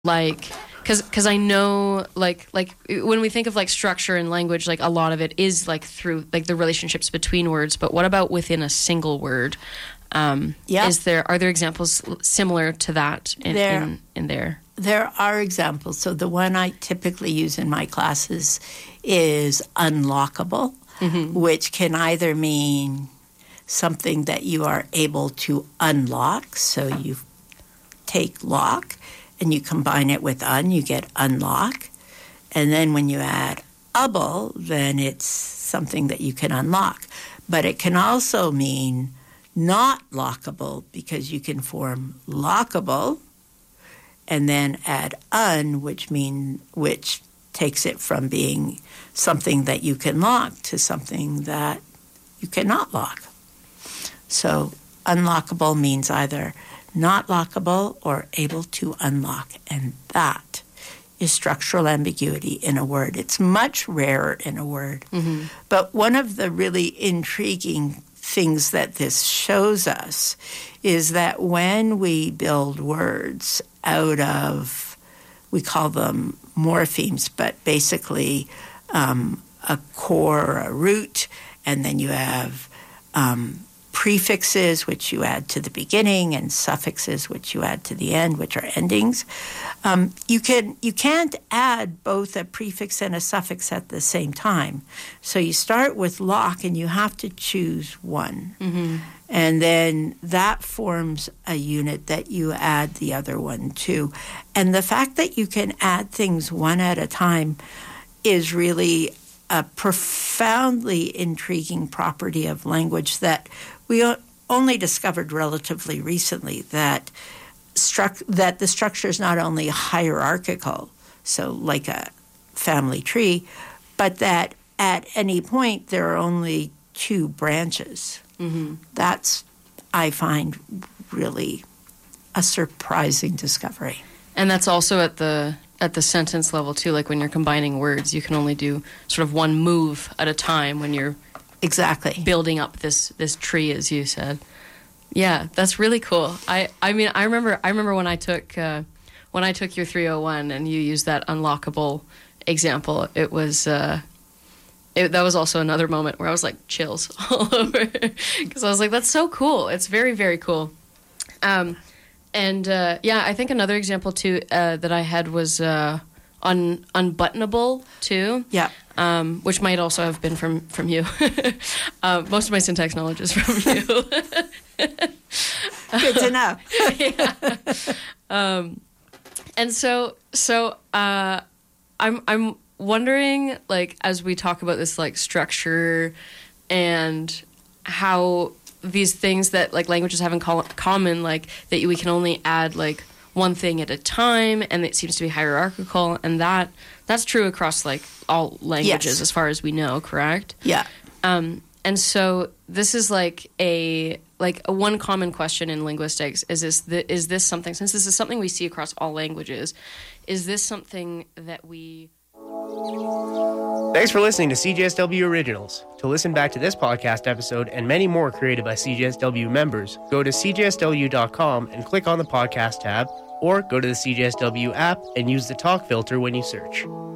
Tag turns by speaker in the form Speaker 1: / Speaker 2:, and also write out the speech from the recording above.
Speaker 1: Like, because I know, like when we think of like structure in language, like a lot of it is like through like the relationships between words. But what about within a single word? Are there examples similar to that in there?
Speaker 2: There are examples. So the one I typically use in my classes is unlockable, which can either mean something that you are able to unlock. So you take lock and you combine it with you get unlock. And then when you add able, then it's something that you can unlock. But it can also mean not lockable, because you can form lockable and then add which takes it from being something that you can lock to something that you cannot lock. So unlockable means either not lockable or able to unlock, and that is structural ambiguity in a word. It's much rarer in a word. But one of the really intriguing things that this shows us is that when we build words out of, we call them morphemes, but basically a core, a root, and then you have prefixes, which you add to the beginning, and suffixes, which you add to the end, which are endings. You can't add both a prefix and a suffix at the same time. So you start with lock, and you have to choose one. And then that forms a unit that you add the other one to. And the fact that you can add things one at a time is really a profoundly intriguing property of language that we only discovered relatively recently, that the structure is not only hierarchical, so like a family tree, but that at any point there are only two branches. That's, I find, really a surprising discovery.
Speaker 1: And that's also at the sentence level too. Like when you're combining words, you can only do sort of one move at a time when you're building up this tree, as you said. Yeah, that's really cool. I mean, I remember when I took your 301 and you used that unlockable example. It was that was also another moment where I was like chills all over, because I was like, that's so cool. It's very, very cool. I think another example too that I had was unbuttonable too. Yeah. Which might also have been from you. Most of my syntax knowledge is from you.
Speaker 2: Good to know.
Speaker 1: Yeah. And so I'm wondering, like, as we talk about this like structure and how these things that like languages have in common, like that we can only add like one thing at a time, and it seems to be hierarchical, and that's true across like all languages as far as we know, correct? Yeah. And so this is like a one common question in linguistics is this something, since this is something we see across all languages, is this something that we...
Speaker 3: Thanks for listening to CJSW Originals. To listen back to this podcast episode and many more created by CJSW members, go to cjsw.com and click on the podcast tab, or go to the CJSW app and use the talk filter when you search.